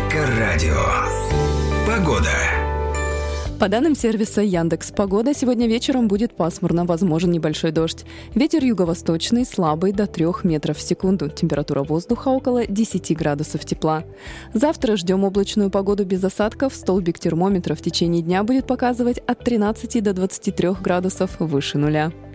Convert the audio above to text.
Эльдоррадио. Погода. По данным сервиса Яндекс.Погода, сегодня вечером будет пасмурно, возможен небольшой дождь. Ветер юго-восточный, слабый, до 3 метров в секунду. Температура воздуха около 10 градусов тепла. Завтра ждем облачную погоду без осадков. Столбик термометра в течение дня будет показывать от 13 до 23 градусов выше нуля.